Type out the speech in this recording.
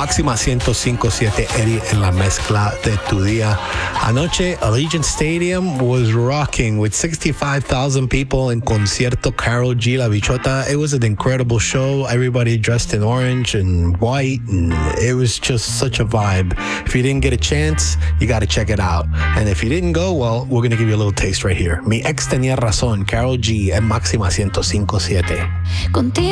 Máxima 105.7, Eddie en la mezcla de tu día. Anoche, Allegiant Stadium was rocking with 65,000 people in concierto. Karol G, La Bichota. It was an incredible show. Everybody dressed in orange and white, and it was just such a vibe. If you didn't get a chance, you got to check it out. And if you didn't go, well, we're going to give you a little taste right here. Mi ex tenía razón, Karol G en Máxima 105.7. Contigo